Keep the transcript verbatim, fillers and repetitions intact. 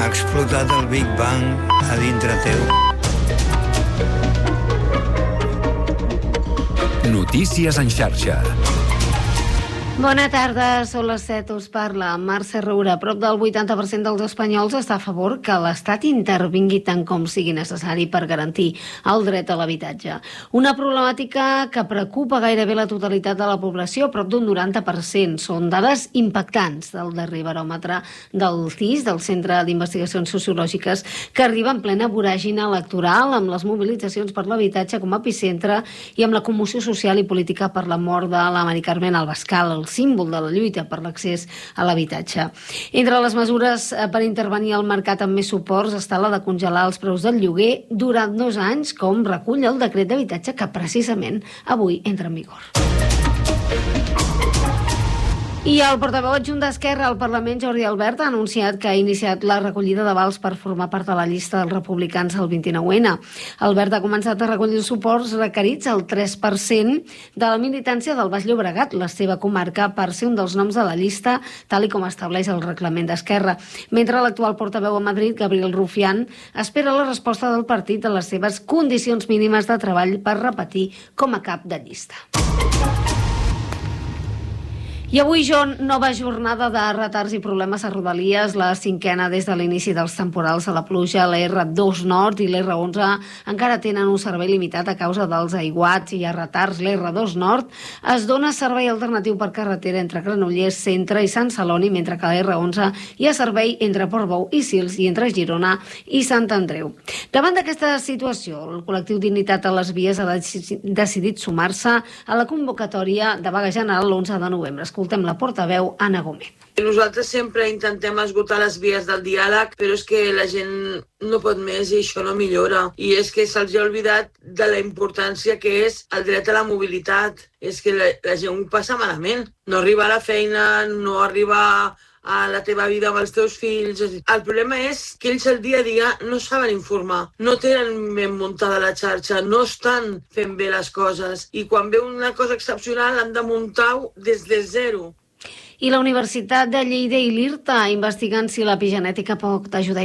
Ha explotat el Big Bang a dintre teu. Notícies en xarxa. Bona tarda, són les set, us parla Mercè Roura. Prop del vuitanta per cent dels espanyols està a favor que l'Estat intervingui tant com sigui necessari per garantir el dret a l'habitatge. Una problemàtica que preocupa gairebé la totalitat de la població, prop d'un noranta per cent. Són dades impactants del darrer baròmetre del C I S, del Centre d'Investigacions Sociològiques, que arriba en plena voràgina electoral, amb les mobilitzacions per l'habitatge com a epicentre i amb la commoció social i política per la mort de la Mari Carmen Albascal, el símbol de la lluita per l'accés a l'habitatge. Entre les mesures per intervenir al mercat amb més suports està la de congelar els preus del lloguer durant dos anys, com recull el decret d'habitatge que precisament avui entra en vigor. I el portaveu adjunt d'Esquerra al Parlament, Jordi Albert, ha anunciat que ha iniciat la recollida d'avals per formar part de la llista dels republicans al vint-i-nou ene. Albert ha començat a recollir els suports requerits al tres per cent de la militància del Baix Llobregat, la seva comarca, per ser un dels noms de la llista, tal i com estableix el reglament d'Esquerra. Mentre l'actual portaveu a Madrid, Gabriel Rufián, espera la resposta del partit a les seves condicions mínimes de treball per repetir com a cap de llista. I avui, Jon, nova jornada de retards i problemes a Rodalies, la cinquena des de l'inici dels temporals a la pluja. La erre dos Nord i l'erre onze encara tenen un servei limitat a causa dels aiguats i a retards. L'erre dos Nord es dona servei alternatiu per carretera entre Granollers, Centre i Sant Celoni, mentre que l'erre onze hi ha servei entre Portbou i Sils i entre Girona i Sant Andreu. Davant d'aquesta situació, el col·lectiu Dignitat a les Vies ha decidit sumar-se a la convocatòria de vaga general l'onze de novembre. Escoltem la portaveu Anna Gómez. Nosaltres sempre intentem esgotar les vies del diàleg, però és que la gent no pot més i això no millora. I és que se'ls ha oblidat de la importància que és el dret a la mobilitat. És que la, la gent ho passa malament. No arriba a la feina, no arriba a la teva vida amb els teus fills. El problema és que ells el dia a dia no saben informar, no tenen ben muntada la xarxa, no estan fent bé les coses i quan ve una cosa excepcional han de muntar-ho des de zero. I la Universitat de Lleida i l'IRTA investiguen si l'epigenètica pot ajudar